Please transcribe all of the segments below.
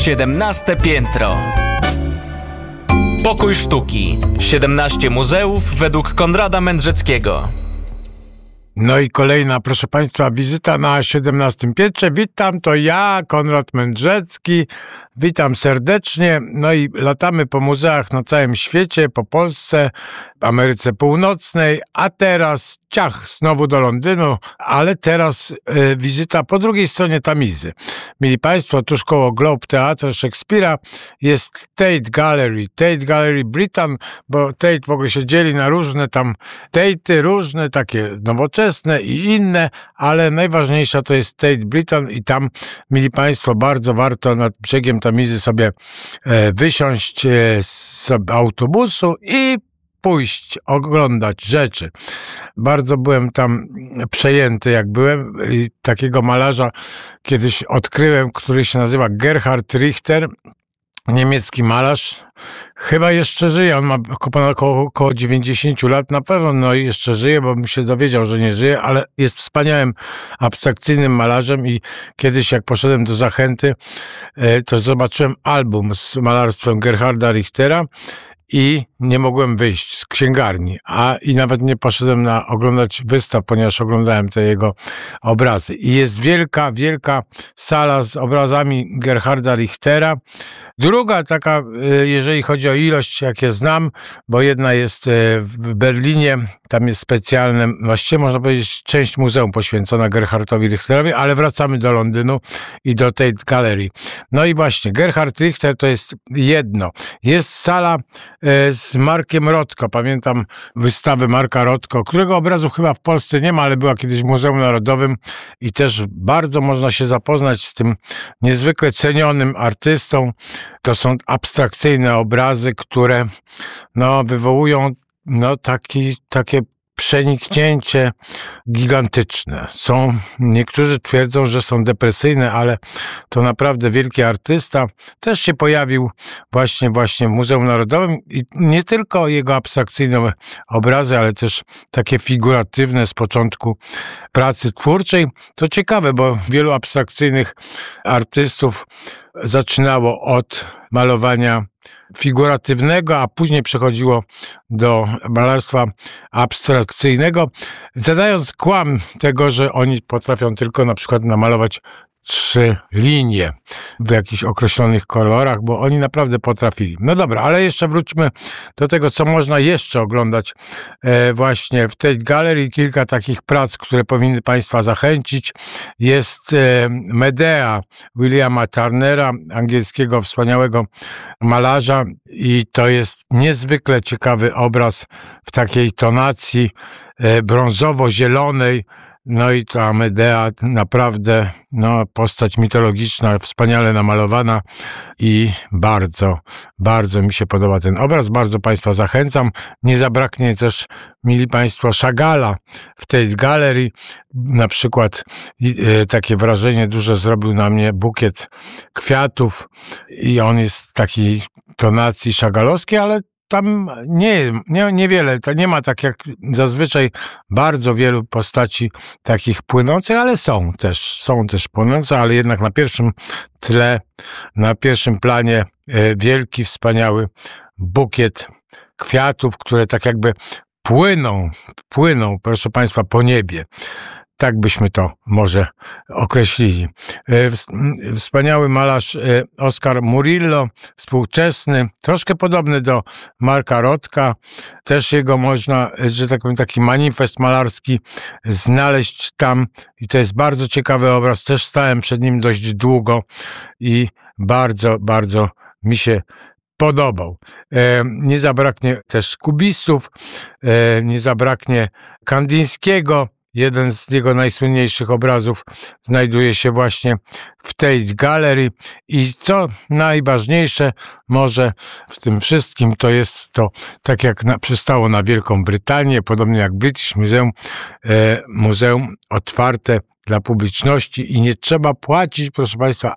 17 piętro. Pokój sztuki. 17 muzeów według Konrada Mędrzeckiego. No i kolejna, proszę Państwa, wizyta na 17 piętrze. Witam, to ja, Konrad Mędrzecki. Witam serdecznie. No i latamy po muzeach na całym świecie, po Polsce, Ameryce Północnej, a teraz znowu do Londynu, ale teraz wizyta po drugiej stronie Tamizy. Mili Państwo, tuż koło Globe Teatru Szekspira jest Tate Gallery Britain, bo Tate w ogóle się dzieli na różne tam Tate'y, różne takie nowoczesne i inne, ale najważniejsza to jest Tate Britain i tam, mili Państwo, bardzo warto nad brzegiem Tamizy sobie wysiąść z autobusu i pójść, oglądać rzeczy. Bardzo byłem tam przejęty, jak byłem. I takiego malarza kiedyś odkryłem, który się nazywa Gerhard Richter, niemiecki malarz. Chyba jeszcze żyje, on ma około 90 lat na pewno, no i jeszcze żyje, bo bym się dowiedział, że nie żyje, ale jest wspaniałym, abstrakcyjnym malarzem i kiedyś jak poszedłem do Zachęty, to zobaczyłem album z malarstwem Gerharda Richtera i nie mogłem wyjść z księgarni, i nawet nie poszedłem oglądać wystaw, ponieważ oglądałem te jego obrazy. I jest wielka, wielka sala z obrazami Gerharda Richtera. Druga taka, jeżeli chodzi o ilość, jakie znam, bo jedna jest w Berlinie, tam jest specjalne, właściwie można powiedzieć część muzeum poświęcona Gerhardowi Richterowi, ale wracamy do Londynu i do Tate Gallery. No i właśnie, Gerhard Richter to jest jedno. Jest sala z Markiem Rothko. Pamiętam wystawę Marka Rothko, którego obrazu chyba w Polsce nie ma, ale była kiedyś w Muzeum Narodowym i też bardzo można się zapoznać z tym niezwykle cenionym artystą. To są abstrakcyjne obrazy, które wywołują takie przeniknięcie gigantyczne. Niektórzy twierdzą, że są depresyjne, ale to naprawdę wielki artysta. Też się pojawił właśnie w Muzeum Narodowym i nie tylko jego abstrakcyjne obrazy, ale też takie figuratywne z początku pracy twórczej. To ciekawe, bo wielu abstrakcyjnych artystów zaczynało od malowania figuratywnego, a później przechodziło do malarstwa abstrakcyjnego, zadając kłam tego, że oni potrafią tylko na przykład namalować 3 linie w jakichś określonych kolorach, bo oni naprawdę potrafili. No dobra, ale jeszcze wróćmy do tego, co można jeszcze oglądać właśnie w Tate Gallery. Kilka takich prac, które powinny Państwa zachęcić. Jest Medea Williama Turnera, angielskiego wspaniałego malarza i to jest niezwykle ciekawy obraz w takiej tonacji brązowo-zielonej. No i ta Medea naprawdę, postać mitologiczna, wspaniale namalowana i bardzo, bardzo mi się podoba ten obraz. Bardzo Państwa zachęcam. Nie zabraknie też, mili Państwo, Chagalla w tej galerii. Na przykład takie wrażenie duże zrobił na mnie bukiet kwiatów i on jest takiej tonacji chagallowskiej, ale tam niewiele, to nie ma tak jak zazwyczaj bardzo wielu postaci takich płynących, ale są też płynące, ale jednak na pierwszym tle, na pierwszym planie wielki, wspaniały bukiet kwiatów, które tak jakby płyną, proszę Państwa, po niebie. Tak byśmy to może określili. Wspaniały malarz Oscar Murillo, współczesny, troszkę podobny do Marka Rothka. Też jego można, że tak powiem, taki manifest malarski znaleźć tam. I to jest bardzo ciekawy obraz. Też stałem przed nim dość długo i bardzo, bardzo mi się podobał. Nie zabraknie też kubistów, nie zabraknie Kandińskiego. Jeden z jego najsłynniejszych obrazów znajduje się właśnie w Tate Gallery i co najważniejsze może w tym wszystkim, to jest to, tak jak przystało na Wielką Brytanię, podobnie jak British Museum, muzeum otwarte dla publiczności i nie trzeba płacić, proszę Państwa,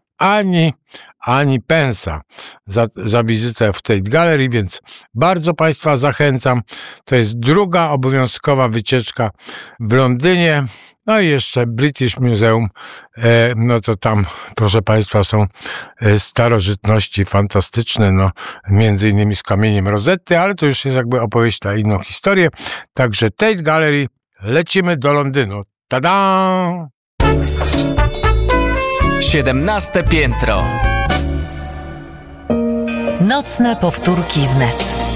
ani pensa za wizytę w Tate Gallery, więc bardzo Państwa zachęcam. To jest druga obowiązkowa wycieczka w Londynie. No i jeszcze British Museum, no to tam, proszę Państwa, są starożytności fantastyczne, no między innymi z kamieniem Rosetty, ale to już jest jakby opowieść na inną historię. Także Tate Gallery, lecimy do Londynu. Tada! 17 piętro. Nocne powtórki wnet.